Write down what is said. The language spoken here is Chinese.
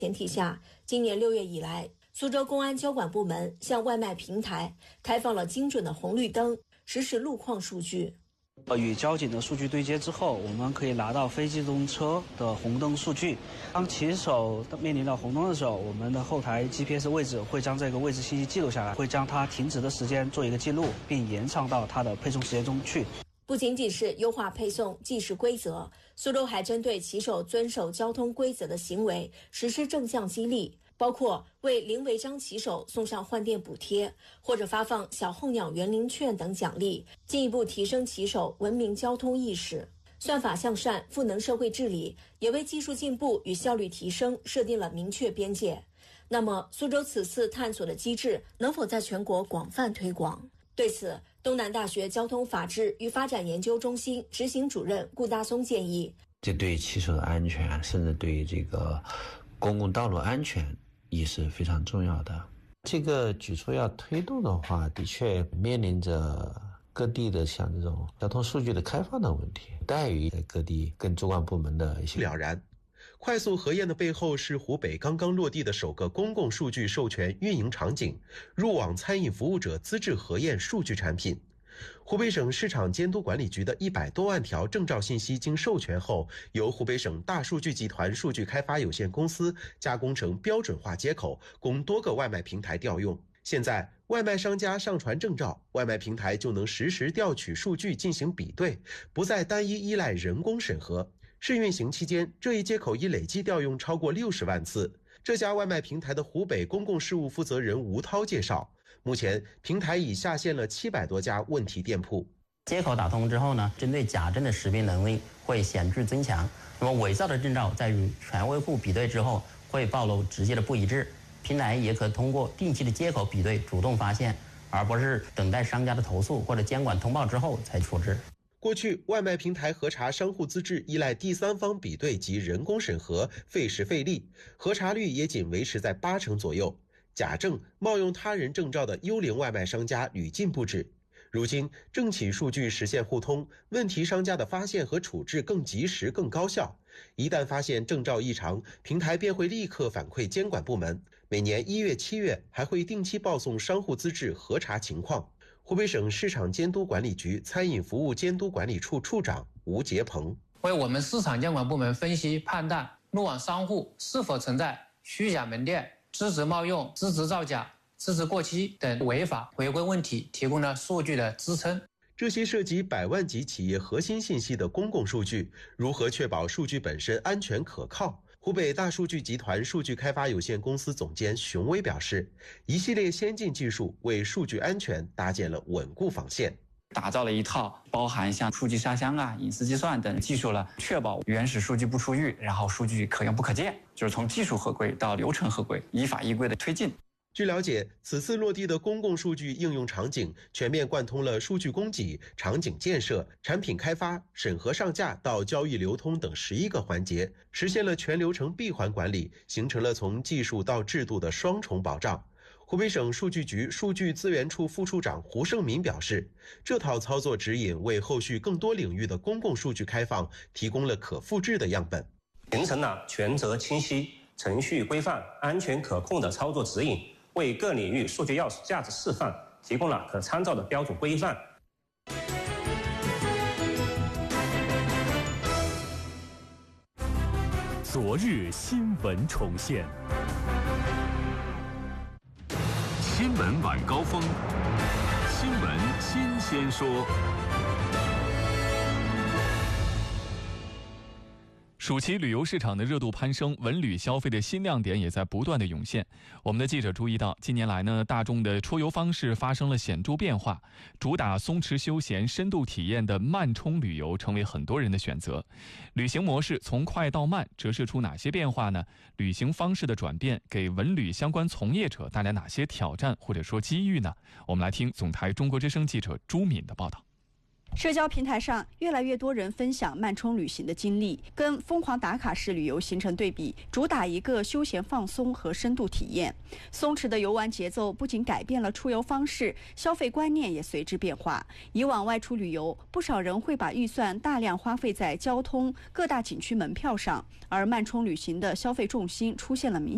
前提下，今年6月以来，苏州公安交管部门向外卖平台开放了精准的红绿灯，实时路况数据。 与交警的数据对接之后，我们可以拿到非机动车的红灯数据。当骑手面临到红灯的时候，我们的后台 GPS 位置会将这个位置信息记录下来，会将它停止的时间做一个记录，并延长到它的配送时间中去。 不仅仅是优化配送计时规则，苏州还针对骑手遵守交通规则的行为实施正向激励，包括为零违章骑手送上换电补贴，或者发放小候鸟园林券等奖励，进一步提升骑手文明交通意识。算法向善、赋能社会治理也为技术进步与效率提升设定了明确边界。那么，苏州此次探索的机制能否在全国广泛推广？对此，东南大学交通法治与发展研究中心执行主任顾大松建议， 这对骑手的安全，甚至对这个公共道路安全也是非常重要的。这个举措要推动的话，的确面临着各地的像这种交通数据的开放的问题，待于各地跟主管部门的一些了然。快速核验的背后是湖北刚刚落地的首个公共数据授权运营场景——入网餐饮服务者资质核验数据产品。湖北省市场监督管理局的100多万条证照信息经授权后，由湖北省大数据集团数据开发有限公司加工成标准化接口，供多个外卖平台调用。现在，外卖商家上传证照，外卖平台就能实时调取数据进行比对，不再单一依赖人工审核。试运行期间，这一接口已累计调用超过60万次。这家外卖平台的湖北公共事务负责人吴涛介绍，目前平台已下线了700多家问题店铺。 接口打通之后呢，针对假证的识别能力会显著增强。那么伪造的证照在与权威户比对之后，会暴露直接的不一致。平台也可通过定期的接口比对主动发现，而不是等待商家的投诉或者监管通报之后才处置。 过去，外卖平台核查商户资质依赖第三方比对及人工审核，费时费力，核查率也仅维持在80%左右。假证、冒用他人证照的幽灵外卖商家屡禁不止。如今，政企数据实现互通，问题商家的发现和处置更及时、更高效。一旦发现证照异常，平台便会立刻反馈监管部门。每年1月、7月还会定期报送商户资质核查情况。湖北省市场监督管理局餐饮服务监督管理处处长吴杰鹏为我们市场监管部门分析判断入网商户是否存在虚假门店、资质冒用、资质造假、资质过期等违法违规问题提供了数据的支撑。 这些涉及100万级企业核心信息的公共数据，如何确保数据本身安全可靠？湖北大数据集团数据开发有限公司总监熊威表示，一系列先进技术为数据安全搭建了稳固防线， 打造了一套包含像数据下乡啊、隐私计算等技术了，确保原始数据不出狱，然后数据可用不可见，就是从技术合规到流程合规，依法依规的推进。 据了解，此次落地的公共数据应用场景全面贯通了数据供给、场景建设、产品开发、审核上架到交易流通等11个环节，实现了全流程闭环管理，形成了从技术到制度的双重保障。湖北省数据局数据资源处副处长胡胜民表示，这套操作指引为后续更多领域的公共数据开放提供了可复制的样本， 形成了权责清晰、程序规范、安全可控的操作指引，为各领域数据价值示范提供了可参照的标准规范。 昨日新闻重现，新闻晚高峰，新闻新鲜说。暑期旅游市场的热度攀升，文旅消费的新亮点也在不断的涌现。我们的记者注意到，近年来呢，大众的出游方式发生了显著变化，主打松弛休闲、深度体验的慢充旅游成为很多人的选择。旅行模式从快到慢折射出哪些变化呢？旅行方式的转变给文旅相关从业者带来哪些挑战或者说机遇呢？我们来听总台中国之声记者朱敏的报道。 社交平台上，越来越多人分享慢充旅行的经历，跟疯狂打卡式旅游形成对比，主打一个休闲放松和深度体验。松弛的游玩节奏不仅改变了出游方式，消费观念也随之变化。以往外出旅游，不少人会把预算大量花费在交通、各大景区门票上，而慢充旅行的消费重心出现了明显